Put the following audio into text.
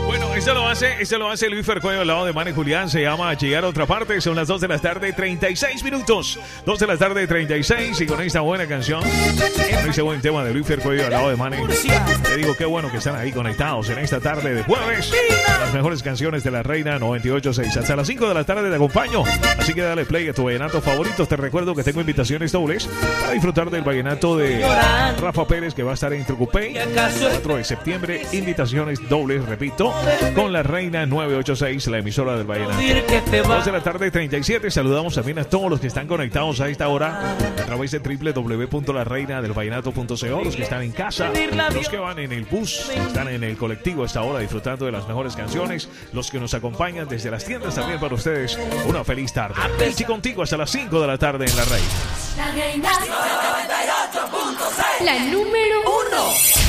Bueno, eso lo hace Luis Fercuello al lado de Manny Julián. Se llama Llegar a otra parte. Son las 2 de la tarde, 36 minutos. 2 de la tarde, 36. Y con esta buena canción, con ese buen tema de Luis Fercuello al lado de Manny, te digo qué bueno que están ahí conectados en esta tarde de jueves. Las mejores canciones de la Reina 98.6. Hasta las 5 de la tarde te acompaño. Así que dale play a tu vallenato favorito. Te recuerdo que tengo invitaciones dobles para disfrutar del vallenato de Rafa Pérez, que va a estar en Trucupey 4 de septiembre. Invitaciones dobles, repito, con la Reina 986, la emisora del vallenato. 2 de la tarde, 37. Saludamos también a todos los que están conectados a esta hora a través de www.larreinadelvallenato.co, los que están en casa, los que van en el bus, están en el colectivo a esta hora disfrutando de las mejores canciones, los que nos acompañan desde las tiendas también. Para ustedes una feliz tarde. Y contigo hasta las 5 de la tarde en La Reina. La Reina 98.6, la número 1.